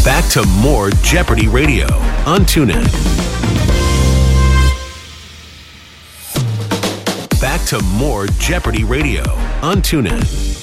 Back to more Jeopardy Radio on TuneIn. Back to more Jeopardy Radio on TuneIn.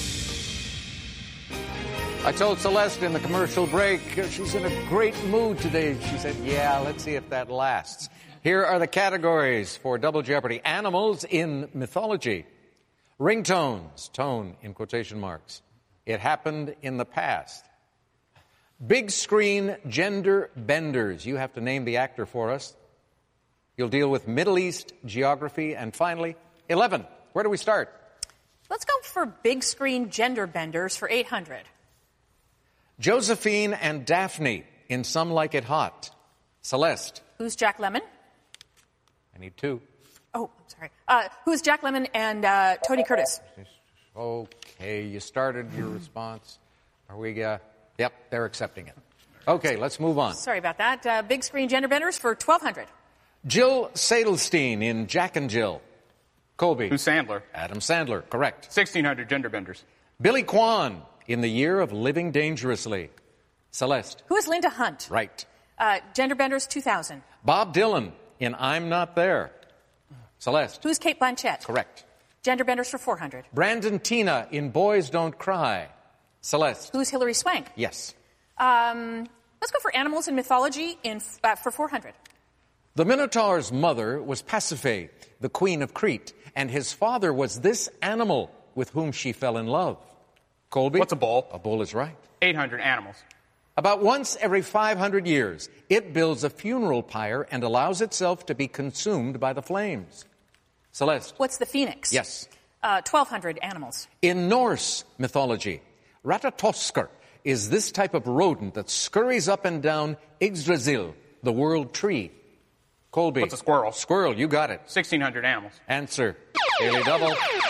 I told Celeste in the commercial break, she's in a great mood today. She said, yeah, let's see if that lasts. Here are the categories for Double Jeopardy. Animals in mythology. Ringtones, tone in quotation marks. It happened in the past. Big screen gender benders. You have to name the actor for us. You'll deal with Middle East geography. And finally, 11. Where do we start? Let's go for big screen gender benders for 800. Josephine and Daphne in Some Like It Hot. Celeste. Who's Jack Lemmon? I need 2. Oh, I'm sorry. Who's Jack Lemmon and Tony Curtis? Okay, you started your response. Are we, yep, they're accepting it. Okay, let's move on. Sorry about that. Big screen gender benders for 1,200. Jill Sadelstein in Jack and Jill. Colby. Who's Sandler? Adam Sandler, correct. 1,600 gender benders. Billy Kwan in The Year of Living Dangerously. Celeste. Who is Linda Hunt? Right. Gender benders, 2,000. Bob Dylan in I'm Not There. Celeste. Who's Kate Blanchett? Correct. Gender benders for 400. Brandon Tina in Boys Don't Cry. Celeste. Who's Hilary Swank? Yes. Let's go for animals in mythology for 400. The Minotaur's mother was Pasiphae, the queen of Crete, and his father was this animal with whom she fell in love. Colby? What's a bull? A bull is right. 800 animals. About once every 500 years, it builds a funeral pyre and allows itself to be consumed by the flames. Celeste? What's the phoenix? Yes. 1,200 animals. In Norse mythology, Ratatoskr is this type of rodent that scurries up and down Yggdrasil, the world tree. Colby? What's a squirrel? Squirrel, you got it. 1,600 animals. Answer. Daily double.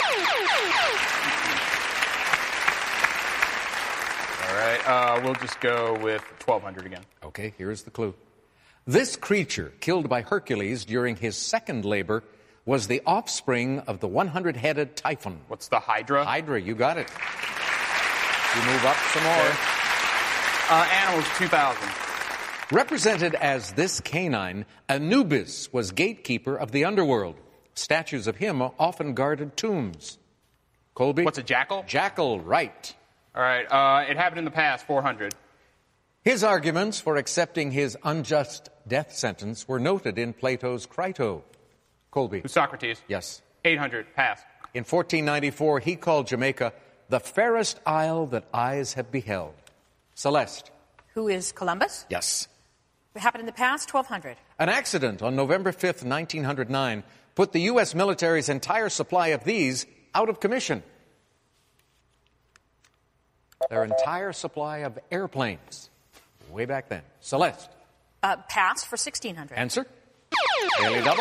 All right, we'll just go with 1,200 again. Okay, here's the clue. This creature, killed by Hercules during his second labor, was the offspring of the 100-headed Typhon. What's the Hydra? Hydra, you got it. You move up some more. Animals, 2,000. Represented as this canine, Anubis was gatekeeper of the underworld. Statues of him often guarded tombs. Colby? What's a jackal? Jackal, right. All right, it happened in the past, 400. His arguments for accepting his unjust death sentence were noted in Plato's Crito. Colby? Who's Socrates? Yes. 800, pass. In 1494, he called Jamaica the fairest isle that eyes have beheld. Celeste? Who is Columbus? Yes. It happened in the past, 1,200. An accident on November 5th, 1909, put the U.S. military's entire supply of these out of commission. Their entire supply of airplanes, way back then. Celeste? Pass for 1,600. Answer? Daily double?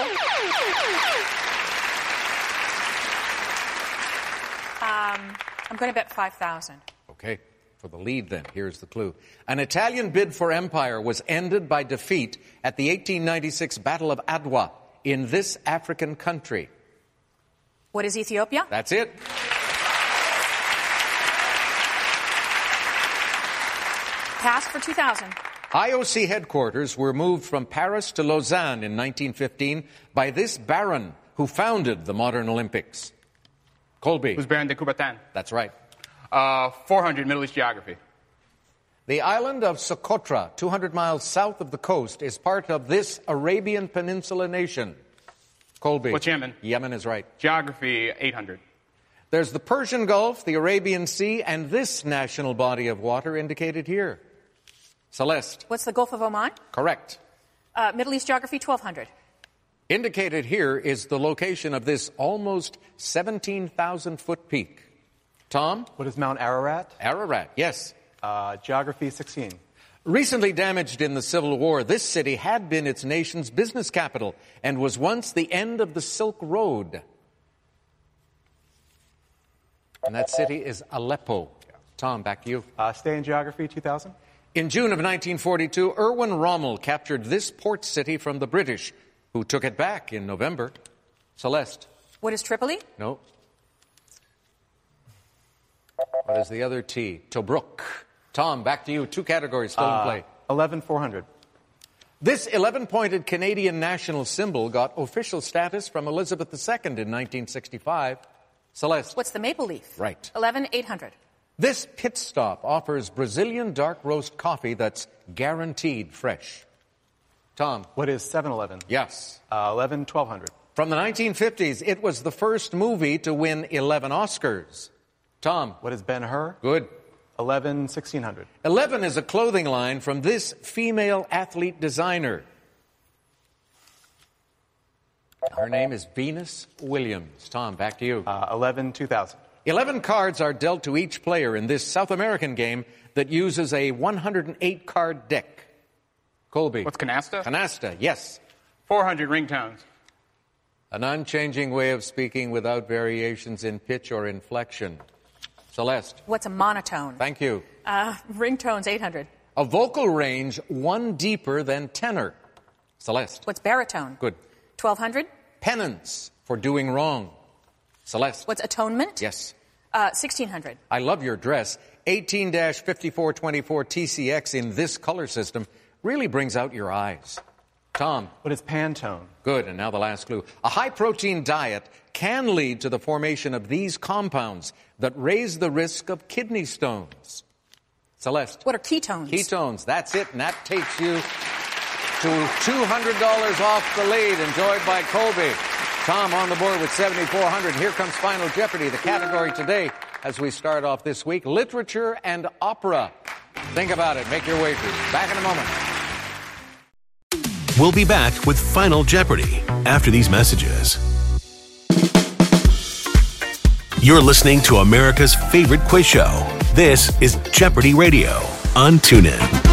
I'm going to bet 5,000. Okay. For the lead, then, here's the clue. An Italian bid for empire was ended by defeat at the 1896 Battle of Adwa in this African country. What is Ethiopia? That's it. Pass for 2,000. IOC headquarters were moved from Paris to Lausanne in 1915 by this baron who founded the modern Olympics. Colby? Who's Baron de Coubertin? That's right. 400, Middle East geography. The island of Socotra, 200 miles south of the coast, is part of this Arabian Peninsula nation. Colby? What's Yemen? Yemen is right. Geography, 800. There's the Persian Gulf, the Arabian Sea, and this national body of water indicated here. Celeste? What's the Gulf of Oman? Correct. Middle East geography, 1,200. Indicated here is the location of this almost 17,000-foot peak. Tom? What is Mount Ararat? Ararat, yes. Geography 16. Recently damaged in the Civil War, this city had been its nation's business capital and was once the end of the Silk Road. And that city is Aleppo. Tom, back to you. Stay in geography 2000. In June of 1942, Erwin Rommel captured this port city from the British, who took it back in November. Celeste? What is Tripoli? No. What is the other T? Tobruk. Tom, back to you. 2 categories still in play. 11,400. This 11-pointed Canadian national symbol got official status from Elizabeth II in 1965. Celeste. What's the maple leaf? Right. 11,800. This pit stop offers Brazilian dark roast coffee that's guaranteed fresh. Tom. What is 7-Eleven? Yes. 11,100. From the 1950s, it was the first movie to win 11 Oscars. Tom. What is Ben-Hur? Good. 11,600. 11 is a clothing line from this female athlete designer. Her name is Venus Williams. Tom, back to you. 11,200. 11 cards are dealt to each player in this South American game that uses a 108-card deck. Colby. What's canasta? Canasta, yes. 400 ringtones. An unchanging way of speaking without variations in pitch or inflection. Celeste. What's a monotone? Thank you. Ringtones, 800. A vocal range one deeper than tenor. Celeste. What's baritone? Good. 1,200. Penance for doing wrong. Celeste. What's atonement? Yes. 1,600. I love your dress. 18-5424 TCX in this color system really brings out your eyes. Tom. What is Pantone? Good, and now the last clue. A high-protein diet can lead to the formation of these compounds that raise the risk of kidney stones. Celeste. What are ketones? Ketones, that's it, and that takes you to $200 off the lead, enjoyed by Colby. Tom on the board with 7,400. Here comes Final Jeopardy, the category today, as we start off this week, literature and opera. Think about it. Make your wagers. Back in a moment. We'll be back with Final Jeopardy after these messages. You're listening to America's favorite quiz show. This is Jeopardy Radio on TuneIn.